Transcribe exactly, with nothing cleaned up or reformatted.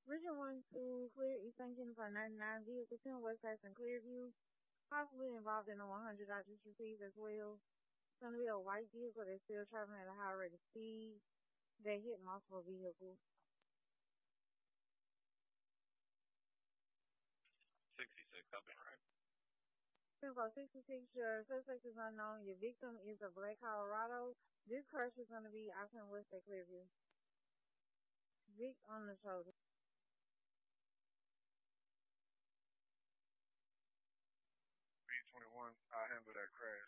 Region one to clear East Junction for ninety-nine vehicle ten West Side and Clearview. Possibly involved in a one hundred I just received as well. It's going to be a white vehicle that's still traveling at a high rate of speed. They hit multiple vehicles. sixty-six, I've been right. Info sixty-six, your suspect is unknown. Your victim is a black Colorado. This crush is going to be out in West at Clearview. Vic on the shoulder. B twenty-one, I handle that crash.